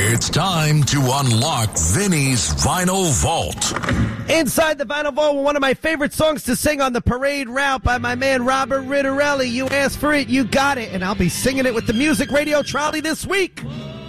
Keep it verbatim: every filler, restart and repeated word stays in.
It's time to unlock Vinny's Vinyl Vault. Inside the Vinyl Vault, one of my favorite songs to sing on the parade route by my man Robert Ritterelli. You asked for it, you got it, and I'll be singing it with the Music Radio Trolley this week.